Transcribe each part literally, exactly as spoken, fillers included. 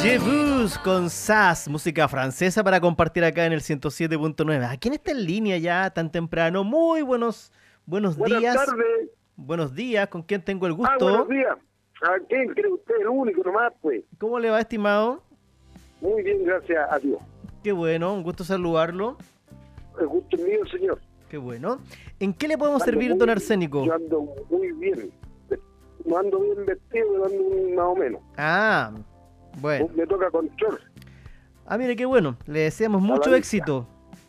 Je vous con Sass, música francesa para compartir acá en el ciento siete punto nueve. ¿A quién está en línea ya tan temprano? Muy buenos, buenos Buenas días. Buenas tardes. Buenos días, ¿con quién tengo el gusto? Ah, buenos días. ¿A quién cree usted? El único nomás, pues. ¿Cómo le va, estimado? Muy bien, gracias a Dios. Qué bueno, un gusto saludarlo. El gusto es mío, señor. Qué bueno. ¿En qué le podemos Ando servir, muy- don Arsénico? Yo ando muy bien. No ando bien vestido, pero ando un- más o menos. Ah, bueno. Me toca control. Ah, mire, qué bueno. Le deseamos mucho vista. éxito.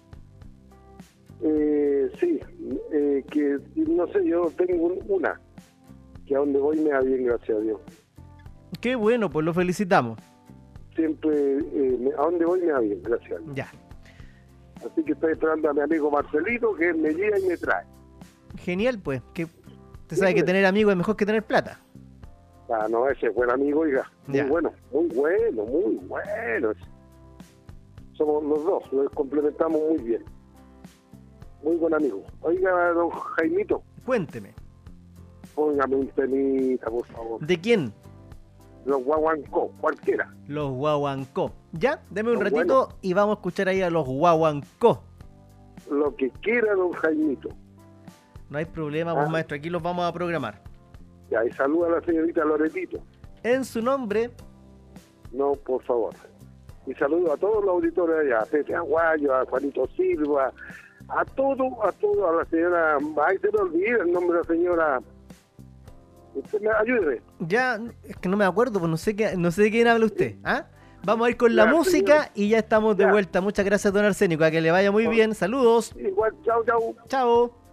Eh, sí, eh, que no sé, yo tengo un- una. Que a donde voy me va bien, gracias a Dios. Qué bueno, pues lo felicitamos. Siempre, eh, me- a donde voy me va bien, gracias a Dios. Ya. Así que estoy esperando a mi amigo Marcelito, que él me guía y me trae. Genial, pues. Que usted sabe que tener amigos es mejor que tener plata. Ah, no, ese es buen amigo, oiga. Muy Ya. bueno, muy bueno, muy bueno. Somos los dos, nos complementamos muy bien. Muy buen amigo. Oiga, don Jaimito, Cuénteme. póngame un temita, por favor. ¿De quién? Los guaguancó, cualquiera. Los guaguancó. Ya, deme un Son ratito buenos. y vamos a escuchar ahí a los guaguancó. Lo que quiera, don Jaimito. No hay problema, pues Ah. maestro, aquí los vamos a programar. Ya, y saluda a la señorita Loretito. En su nombre, No, por favor. Y saludo a todos los auditores allá, a Pepe Aguayo, a Juanito Silva, a todo, a todo, a la señora, ay, se me olvida el nombre de la señora. Usted me ayude. ya, es que no me acuerdo, pues no sé qué, no sé de quién habla usted. ¿Ah? Vamos a ir con la Ya, música señor. y ya estamos de Ya. vuelta. Muchas gracias, don Arsénico. A que le vaya muy bien. Saludos. Igual, chao, chao. Chao.